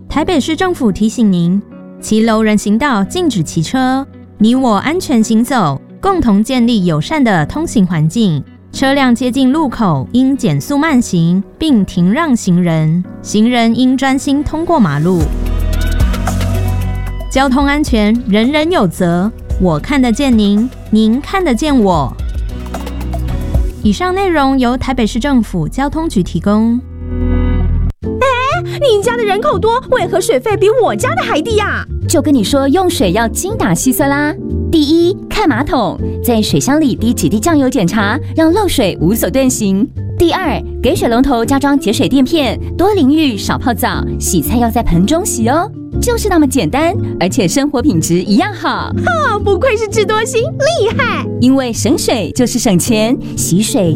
台北市政府提醒您，骑楼人行道禁止骑车，你我安全行走，共同建立友善的通行环境。车辆接近路口应减速慢行，并停让行人，行人应专心通过马路。交通安全人人有责，我看得见您，您看得见我。以上内容由台北市政府交通局提供。 你家的人口多，为何水费比我家的还低呀？ 就跟你说用水要精打细算啦。第一，看马桶，在水箱里滴几滴酱油检查，让漏水无所遁形。第二，给水龙头加装节水垫片，多淋浴少泡澡，洗菜要在盆中洗哦。就是那么简单，而且生活品质一样好。 不愧是智多星，厉害！ 因为省水就是省钱，洗水